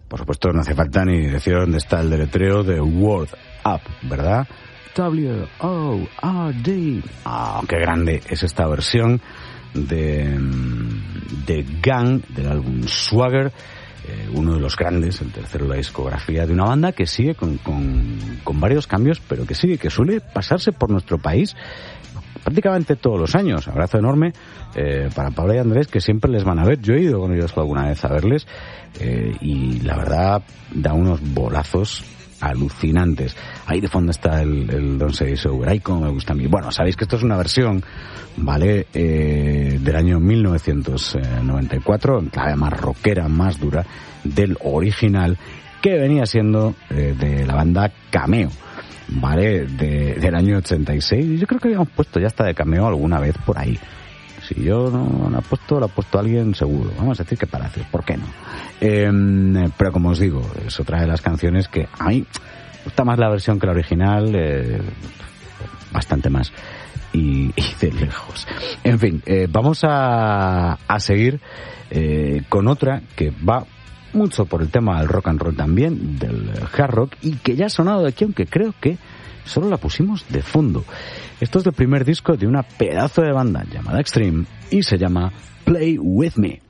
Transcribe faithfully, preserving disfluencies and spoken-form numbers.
por supuesto no hace falta ni decir dónde está el deletreo de Word Up, ¿verdad? W O R D. Ah, qué grande es esta versión de, de Gang, del álbum Swagger, eh, uno de los grandes, el tercero de la discografía de una banda que sigue con, con, con varios cambios, pero que sigue, que suele pasarse por nuestro país prácticamente todos los años. Abrazo enorme eh, para Pablo y Andrés, que siempre les van a ver. Yo he ido con ellos alguna vez a verles eh, y la verdad da unos bolazos alucinantes. Ahí de fondo está el, el Don't Say It's Over. Ay, como me gusta a mí. Bueno, sabéis que esto es una versión, ¿vale? Eh, del año mil novecientos noventa y cuatro, en clave más rockera, más dura, del original, que venía siendo eh, de la banda Cameo, ¿vale? De, del año ochenta y seis. Yo creo que habíamos puesto ya hasta de Cameo alguna vez por ahí. Si yo no la he puesto, la ha puesto alguien seguro. Vamos a decir que Palacios, ¿por qué no? Eh, pero como os digo, es otra de las canciones que a mí me gusta más la versión que la original, eh, bastante más. Y, y de lejos. En fin, eh, vamos a, a seguir eh, con otra que va mucho por el tema del rock and roll también, del hard rock, y que ya ha sonado de aquí, aunque creo que solo la pusimos de fondo. Esto es el primer disco de una pedazo de banda llamada Extreme y se llama Play With Me.